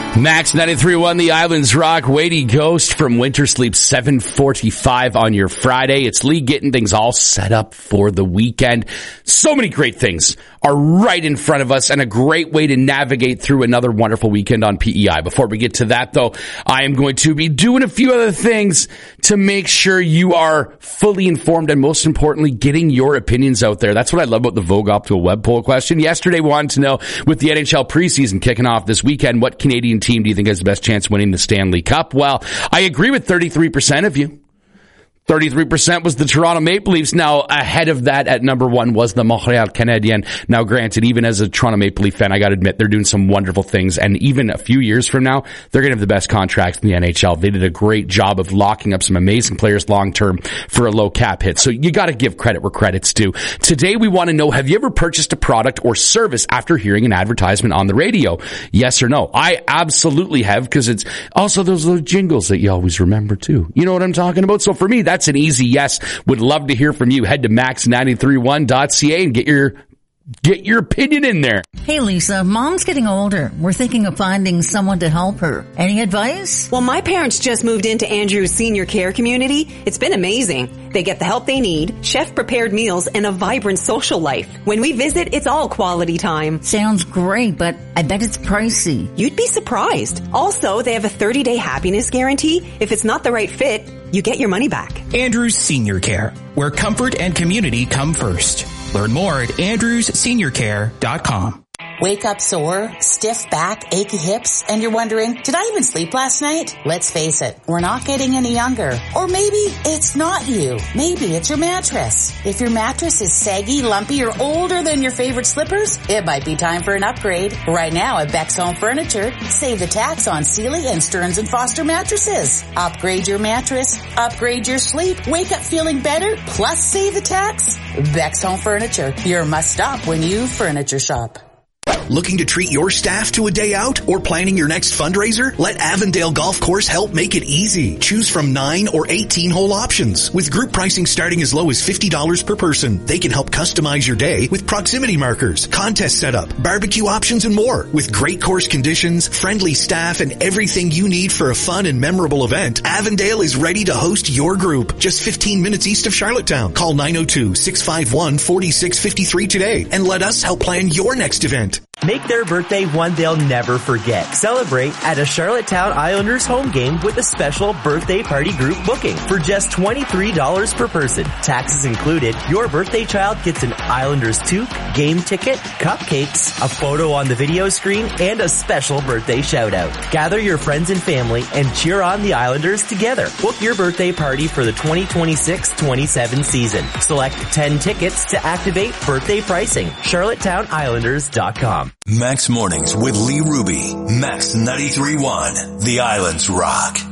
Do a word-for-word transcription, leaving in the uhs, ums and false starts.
Max ninety-three point one, The Islands Rock. Weighty Ghost from Winter Sleep, seven forty-five on your Friday. It's Lee getting things all set up for the weekend. So many great things are right in front of us and a great way to navigate through another wonderful weekend on P E I. Before we get to that, though, I am going to be doing a few other things to make sure you are fully informed and, most importantly, getting your opinions out there. That's what I love about the Vogue Optical web poll question. Yesterday, we wanted to know, with the N H L preseason kicking off this weekend, what Canadian team do you think has the best chance of winning the Stanley Cup? Well, I agree with thirty-three percent of you. thirty-three percent was the Toronto Maple Leafs. Now, ahead of that at number one was the Montreal Canadiens. Now, granted, even as a Toronto Maple Leaf fan, I gotta admit, they're doing some wonderful things. And even a few years from now, they're gonna have the best contracts in the N H L. They did a great job of locking up some amazing players long-term for a low cap hit. So you gotta give credit where credit's due. Today, we want to know, have you ever purchased a product or service after hearing an advertisement on the radio? Yes or no? I absolutely have, because it's also those little jingles that you always remember too. You know what I'm talking about? So for me, that's an easy yes. Would love to hear from you. Head to max nine three one dot c a and get your Get your opinion in there. Hey, Lisa, Mom's getting older. We're thinking of finding someone to help her. Any advice? Well, my parents just moved into Andrew's senior care community. It's been amazing. They get the help they need, chef-prepared meals, and a vibrant social life. When we visit, it's all quality time. Sounds great, but I bet it's pricey. You'd be surprised. Also, they have a thirty-day happiness guarantee. If it's not the right fit, you get your money back. Andrew's Senior Care, where comfort and community come first. Learn more at andrews senior care dot com. Wake up sore, stiff back, achy hips, and you're wondering, did I even sleep last night? Let's face it, we're not getting any younger. Or maybe it's not you. Maybe it's your mattress. If your mattress is saggy, lumpy, or older than your favorite slippers, it might be time for an upgrade. Right now at Beck's Home Furniture, save the tax on Sealy and Stearns and Foster mattresses. Upgrade your mattress, upgrade your sleep, wake up feeling better, plus save the tax. Beck's Home Furniture, your must-stop when you furniture shop. Looking to treat your staff to a day out or planning your next fundraiser? Let Avondale Golf Course help make it easy. Choose from nine or eighteen hole options. With group pricing starting as low as fifty dollars per person, they can help customize your day with proximity markers, contest setup, barbecue options, and more. With great course conditions, friendly staff, and everything you need for a fun and memorable event, Avondale is ready to host your group. Just fifteen minutes east of Charlottetown. Call nine oh two, six five one, four six five three today and let us help plan your next event. Make their birthday one they'll never forget. Celebrate at a Charlottetown Islanders home game with a special birthday party group booking for just twenty-three dollars per person. Taxes included. Your birthday child gets an Islanders toque, game ticket, cupcakes, a photo on the video screen, and a special birthday shout out. Gather your friends and family and cheer on the Islanders together. Book your birthday party for the twenty twenty-six twenty-seven season. Select ten tickets to activate birthday pricing. charlottetown islanders dot com. Max Mornings with Lee Ruby. Max ninety-three point one. The Islands Rock.